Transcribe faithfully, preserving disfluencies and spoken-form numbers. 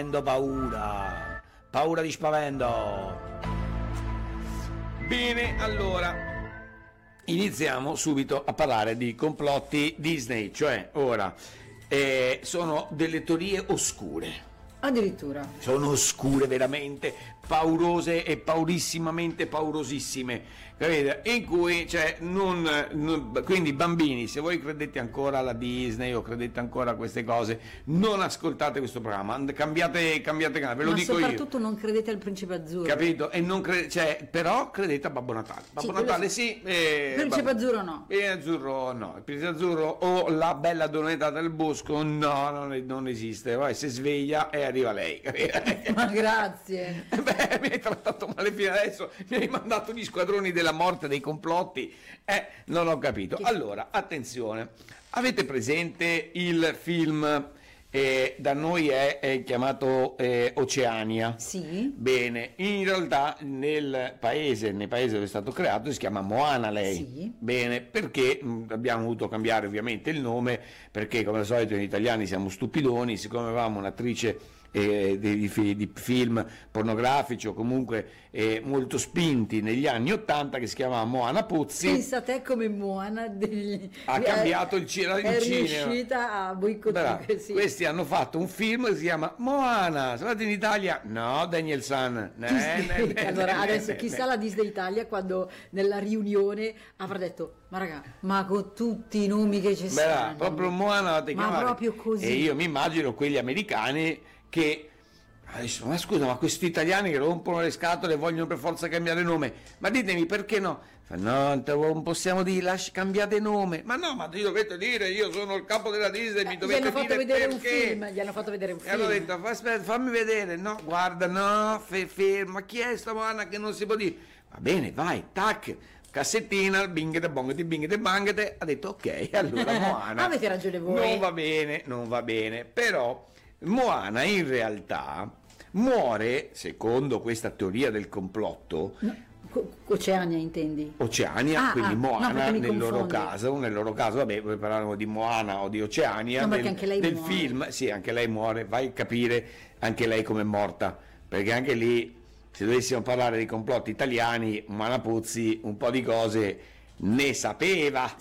Paura, paura di spavento. Bene, allora iniziamo subito a parlare di complotti Disney, cioè ora eh, sono delle teorie oscure. Addirittura. Sono oscure veramente, paurose e paurissimamente paurosissime, capite? In cui, cioè, non, non, quindi bambini, se voi credete ancora alla Disney o credete ancora a queste cose, non ascoltate questo programma, cambiate, cambiate canale, ve lo Ma dico io. Ma soprattutto non credete al Principe Azzurro. Capito? E non cre- cioè, però credete a Babbo Natale. Babbo sì, Natale sì. Eh, Principe Babbo... Azzurro no. Principe Azzurro no. Il Principe Azzurro o la bella donetta del bosco no, non, non esiste. Poi si sveglia e arriva lei. Ma grazie. Beh, mi hai trattato male fino adesso, mi hai mandato gli squadroni della morte, dei complotti. Eh, non ho capito. Allora, attenzione. Avete presente il film... Eh, da noi è, è chiamato eh, Oceania. Sì. Bene, in realtà nel paese, nel paese dove è stato creato si chiama Moana lei. Sì. Bene, perché mh, abbiamo dovuto cambiare ovviamente il nome, perché come al solito noi italiani siamo stupidoni, siccome avevamo un'attrice eh, di, di, di film pornografici o comunque eh, molto spinti negli anni ottanta, che si chiamava Moana Puzzi. Pensa a te come Moana degli... ha cambiato il, ci- il è cinema. È riuscita a boicottare. Sì. Questi hanno fatto un film che si chiama Moana. Sono in Italia? No, Daniel San. Ne, ne, ne, allora ne, adesso ne, chissà ne. la Disney Italia quando nella riunione avrà detto: ma raga, ma con tutti i nomi che ci sono, proprio Moana te ma chiamare. Proprio così. E io mi immagino quelli americani che adesso, ma scusa, ma questi italiani che rompono le scatole e vogliono per forza cambiare nome, ma ditemi perché no? No, non possiamo dire, lasci, cambiate nome. Ma no, ma ti dovete dire, io sono il capo della Disney, eh, mi dovete gli hanno fatto dire vedere perché. Un film, gli hanno fatto vedere un e film. E hanno detto, aspetta, fammi vedere. No, guarda, no, ferma, chi è sta Moana che non si può dire? Va bene, vai, tac. Cassettina, bingete, bongete, bingete, bangete, ha detto ok, allora Moana. Avete ragione voi. Non va bene, non va bene, però Moana in realtà muore, secondo questa teoria del complotto, no. Oceania intendi? Oceania, ah, quindi ah, Moana no, nel loro caso, nel loro caso, vabbè, poi parlavano di Moana o di Oceania, no, del, anche lei del muore. film, sì, anche lei muore, vai a capire anche lei come è morta, perché anche lì, se dovessimo parlare di complotti italiani, Moana Puzzi un po' di cose ne sapeva.